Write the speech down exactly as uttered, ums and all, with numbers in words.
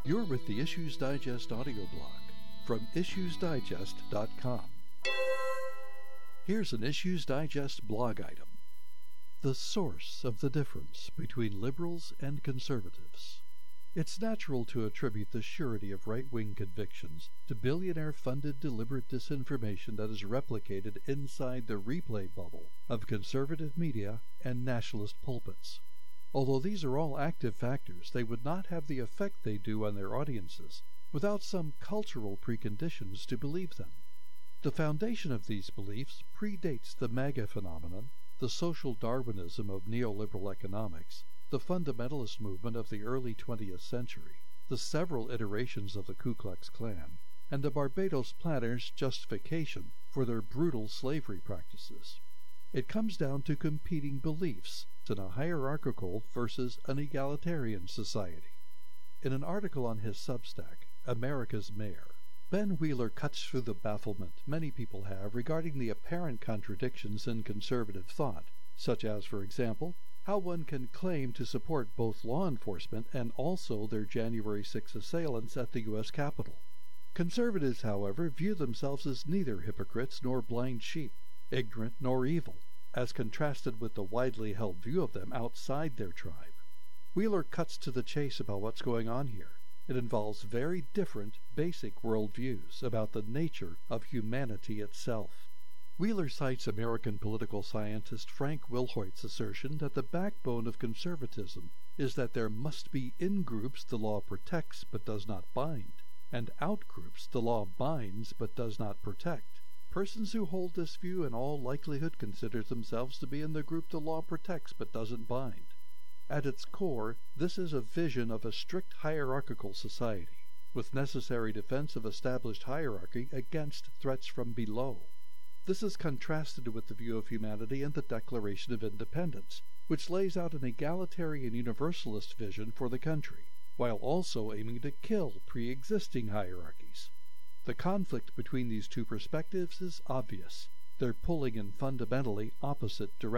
You're with the Issues Digest audio blog from issues digest dot com. Here's an Issues Digest blog item. The source of the difference between liberals and conservatives. It's natural to attribute the surety of right-wing convictions to billionaire-funded deliberate disinformation that is replicated inside the replay bubble of conservative media and nationalist pulpits. Although these are all active factors, they would not have the effect they do on their audiences without some cultural preconditions to believe them. The foundation of these beliefs predates the MAGA phenomenon, the social Darwinism of neoliberal economics, the fundamentalist movement of the early twentieth century, the several iterations of the Ku Klux Klan, and the Barbados planters' justification for their brutal slavery practices. It comes down to competing beliefs in a hierarchical versus an egalitarian society. In an article on his Substack, America's Mayor, Ben Wheeler cuts through the bafflement many people have regarding the apparent contradictions in conservative thought, such as, for example, how one can claim to support both law enforcement and also their January sixth assailants at the U S Capitol. Conservatives, however, view themselves as neither hypocrites nor blind sheep, ignorant nor evil, as contrasted with the widely held view of them outside their tribe. Wheeler cuts to the chase about what's going on here. It involves very different, basic worldviews about the nature of humanity itself. Wheeler cites American political scientist Frank Wilhoit's assertion that the backbone of conservatism is that there must be in-groups the law protects but does not bind, and out-groups the law binds but does not protect. Persons who hold this view in all likelihood consider themselves to be in the group the law protects but doesn't bind. At its core, this is a vision of a strict hierarchical society, with necessary defense of established hierarchy against threats from below. This is contrasted with the view of humanity in the Declaration of Independence, which lays out an egalitarian universalist vision for the country, while also aiming to kill pre-existing hierarchies. The conflict between these two perspectives is obvious. They're pulling in fundamentally opposite directions.